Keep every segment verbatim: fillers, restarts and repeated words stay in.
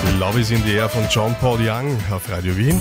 Love is in the Air von John Paul Young auf Radio Wien.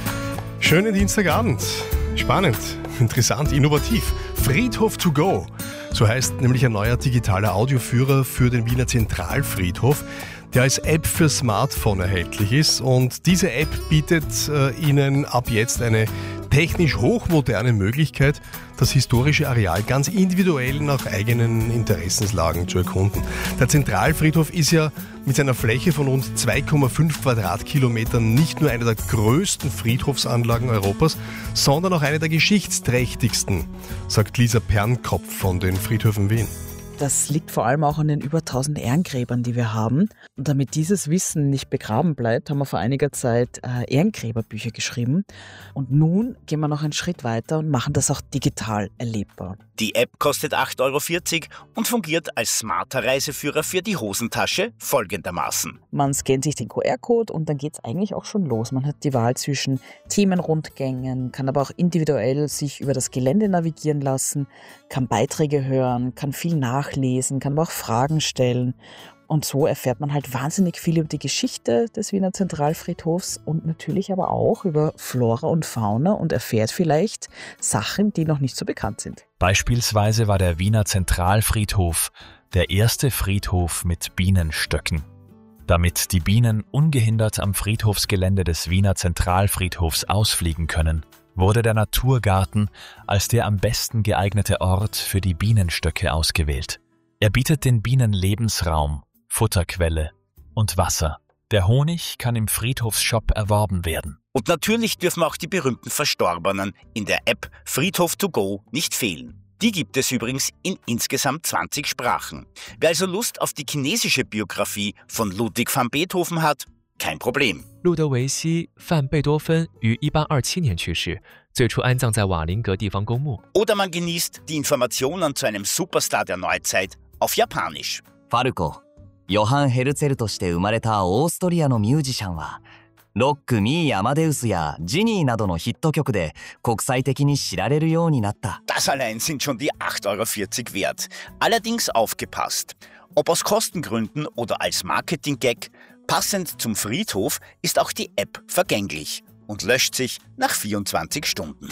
Schönen Dienstagabend. Spannend, interessant, innovativ. Friedhof to go. So heißt nämlich ein neuer digitaler Audioführer für den Wiener Zentralfriedhof, der als App für Smartphone erhältlich ist. Und diese App bietet äh, Ihnen ab jetzt eine technisch hochmoderne Möglichkeit, das historische Areal ganz individuell nach eigenen Interessenslagen zu erkunden. Der Zentralfriedhof ist ja mit seiner Fläche von rund zwei Komma fünf Quadratkilometern nicht nur eine der größten Friedhofsanlagen Europas, sondern auch eine der geschichtsträchtigsten, sagt Lisa Pernkopf von den Friedhöfen Wien. Das liegt vor allem auch an den über tausend Ehrengräbern, die wir haben. Und damit dieses Wissen nicht begraben bleibt, haben wir vor einiger Zeit äh, Ehrengräberbücher geschrieben. Und nun gehen wir noch einen Schritt weiter und machen das auch digital erlebbar. Die App kostet acht Euro vierzig und fungiert als smarter Reiseführer für die Hosentasche folgendermaßen. Man scannt sich den Q R-Code und dann geht es eigentlich auch schon los. Man hat die Wahl zwischen Themenrundgängen, kann aber auch individuell sich über das Gelände navigieren lassen, kann Beiträge hören, kann viel nachlesen, kann aber auch Fragen stellen. Und so erfährt man halt wahnsinnig viel über die Geschichte des Wiener Zentralfriedhofs und natürlich aber auch über Flora und Fauna und erfährt vielleicht Sachen, die noch nicht so bekannt sind. Beispielsweise war der Wiener Zentralfriedhof der erste Friedhof mit Bienenstöcken. Damit die Bienen ungehindert am Friedhofsgelände des Wiener Zentralfriedhofs ausfliegen können, wurde der Naturgarten als der am besten geeignete Ort für die Bienenstöcke ausgewählt. Er bietet den Bienen Lebensraum, Futterquelle und Wasser. Der Honig kann im Friedhofsshop erworben werden. Und natürlich dürfen auch die berühmten Verstorbenen in der App Friedhof to go nicht fehlen. Die gibt es übrigens in insgesamt zwanzig Sprachen. Wer also Lust auf die chinesische Biografie von Ludwig van Beethoven hat, kein Problem. 路德维希·范贝多芬于一八二七年去世，最初安葬在瓦林格地方公墓。 Oder man genießt die Informationen zu einem Superstar der Neuzeit auf Japanisch. ファルコ、ヨハン・ヘルツェルとして生まれたオーストリアのミュージシャンは、ロック・ミー・アマデウスやジニーなどのヒット曲で国際的に知られるようになった。 Das allein sind schon die acht Euro vierzig wert. Allerdings aufgepasst. Ob aus Kostengründen oder als Marketing-Gag, passend zum Friedhof ist auch die App vergänglich und löscht sich nach vierundzwanzig Stunden.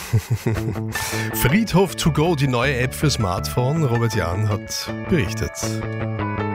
Friedhof to go, die neue App für Smartphone. Robert Jahn hat berichtet.